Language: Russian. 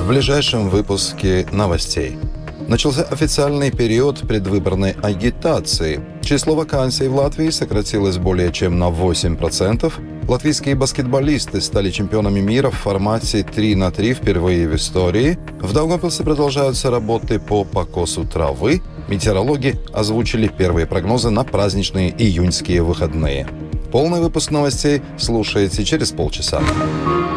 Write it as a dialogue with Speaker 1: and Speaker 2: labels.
Speaker 1: В ближайшем выпуске новостей. Начался официальный период предвыборной агитации. Число вакансий в Латвии сократилось более чем на 8%. Латвийские баскетболисты стали чемпионами мира в формате 3-3 впервые в истории. В Даугавпилсе продолжаются работы по покосу травы. Метеорологи озвучили первые прогнозы на праздничные июньские выходные. Полный выпуск новостей слушайте через полчаса.